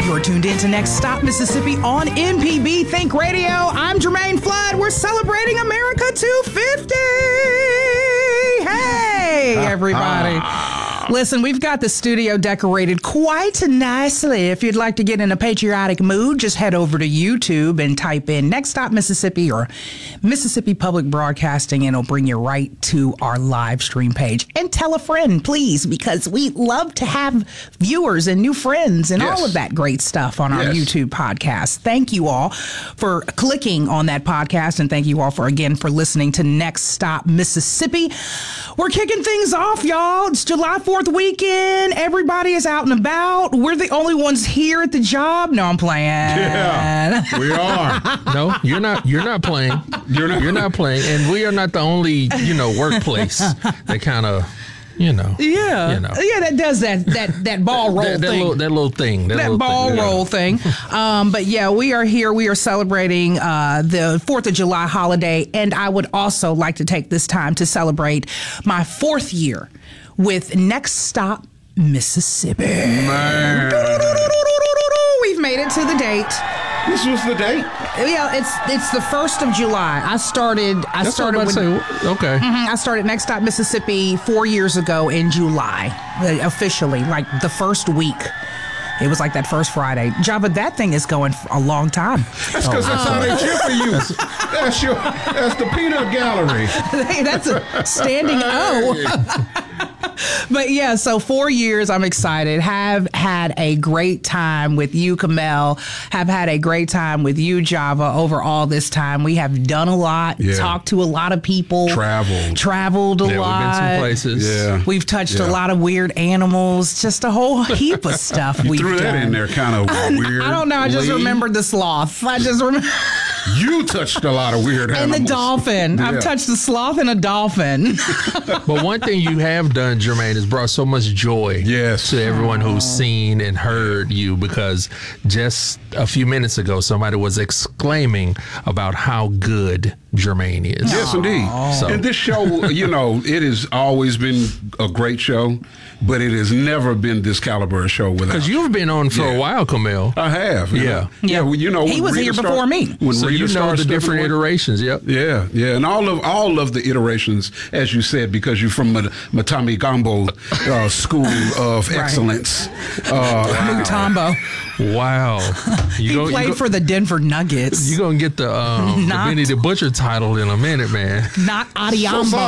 You're tuned in to Next Stop Mississippi on MPB Think Radio. I'm Jermaine Flood. We're celebrating America 250. Hey, everybody. Listen, we've got the studio decorated quite nicely. If you'd like to get in a patriotic mood, just head over to YouTube and type in Next Stop Mississippi or Mississippi Public Broadcasting, and it'll bring you right to our live stream page. And tell a friend, please, because we love to have viewers and new friends and all of that great stuff on our YouTube podcast. Thank you all for clicking on that podcast, and thank you all for listening to Next Stop Mississippi. We're kicking things off, y'all. It's July 4th weekend. Everybody is out and about. We're the only ones here at the job. No, I'm playing. Yeah, we are. No, you're not. You're not playing. You're not playing, and we are not the only workplace that kind of. That does that ball roll thing. That little thing. That ball roll thing. But yeah, we are here. We are celebrating the 4th of July holiday. And I would also like to take this time to celebrate my 4th year with Next Stop Mississippi. Man. We've made it to the date. This was the date? Yeah, it's the 1st of July. I started Next Stop Mississippi 4 years ago in July, officially, like the first week. It was like that first Friday. Java, that thing is going for a long time. That's because that's how they cheer for you. That's the peanut gallery. Hey, that's a standing O. But yeah, so 4 years, I'm excited. Have had a great time with you, Kamel. Have had a great time with you, Java, over all this time. We have done a lot, talked to a lot of people. Traveled a lot. We've been some places. Yeah. We've touched a lot of weird animals, just a whole heap of stuff we've done. Threw that in there kind of weird. I don't know, I just remembered the sloth. I just remember... You touched a lot of weird animals. And the dolphin. Yeah. I've touched the sloth and a dolphin. But one thing you have done, Jermaine, has brought so much joy to everyone who's seen and heard you, because just a few minutes ago, somebody was exclaiming about how good Jermaine is. Yes, indeed. So. And this show, it has always been a great show, but it has never been this caliber of show without. Because you've been on for a while, Kamel. I have. Yeah. He was here before me. So you know the different iterations. Yep. Yeah, and all of the iterations, as you said, because you're from Matami Gambo School of Excellence. Mutombo. Wow. He played for the Denver Nuggets. You're going to get the Benny the Butcher title in a minute, man. Not Adiambo.